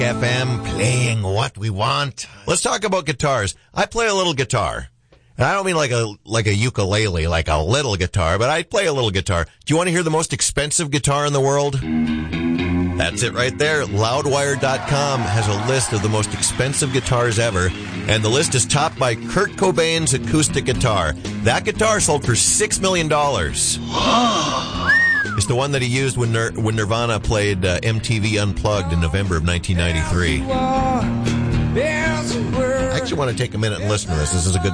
FM, playing what we want. Let's talk about guitars. I play a little guitar. And I don't mean like a ukulele, like a little guitar, but I play a little guitar. Do you want to hear the most expensive guitar in the world? That's it right there. Loudwire.com has a list of the most expensive guitars ever, and the list is topped by Kurt Cobain's acoustic guitar. That guitar sold for $6 million. It's the one that he used when Nirvana played MTV Unplugged in November of 1993. I actually want to take a minute and listen to this. This is a good